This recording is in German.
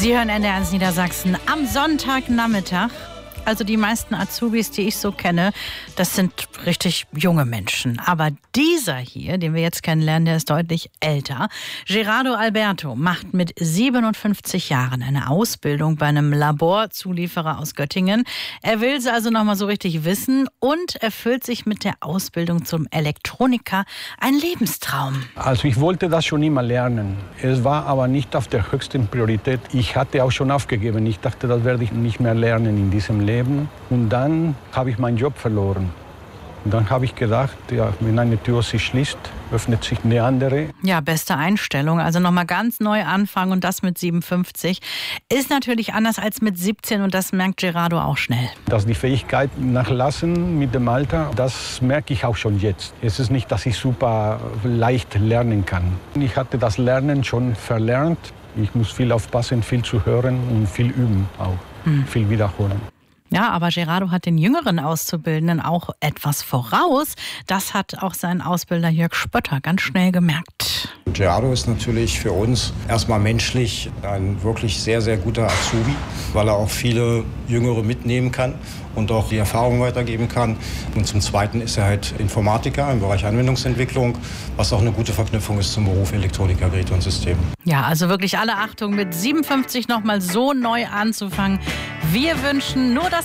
Sie hören NDR1 Niedersachsen am Sonntagnachmittag. Also die meisten Azubis, die ich so kenne, das sind richtig junge Menschen. Aber dieser hier, den wir jetzt kennenlernen, der ist deutlich älter. Gerardo Alberto macht mit 57 Jahren eine Ausbildung bei einem Laborzulieferer aus Göttingen. Er will sie also nochmal so richtig wissen und erfüllt sich mit der Ausbildung zum Elektroniker ein Lebenstraum. Also ich wollte das schon immer lernen. Es war aber nicht auf der höchsten Priorität. Ich hatte auch schon aufgegeben. Ich dachte, das werde ich nicht mehr lernen in diesem Leben. Und dann habe ich meinen Job verloren. Und dann habe ich gedacht, ja, wenn eine Tür sich schließt, öffnet sich eine andere. Ja, beste Einstellung. Also nochmal ganz neu anfangen und das mit 57. Ist natürlich anders als mit 17 und das merkt Gerardo auch schnell. Dass die Fähigkeiten nachlassen mit dem Alter, das merke ich auch schon jetzt. Es ist nicht, dass ich super leicht lernen kann. Ich hatte das Lernen schon verlernt. Ich muss viel aufpassen, viel zu hören und viel üben auch. Viel wiederholen. Ja, aber Gerardo hat den jüngeren Auszubildenden auch etwas voraus. Das hat auch sein Ausbilder Jörg Spötter ganz schnell gemerkt. Gerardo ist natürlich für uns erstmal menschlich ein wirklich sehr, sehr guter Azubi, weil er auch viele Jüngere mitnehmen kann und auch die Erfahrung weitergeben kann. Und zum Zweiten ist er halt Informatiker im Bereich Anwendungsentwicklung, was auch eine gute Verknüpfung ist zum Beruf Elektroniker, Geräte und Systeme. Ja, also wirklich alle Achtung, mit 57 nochmal so neu anzufangen. Wir wünschen nur das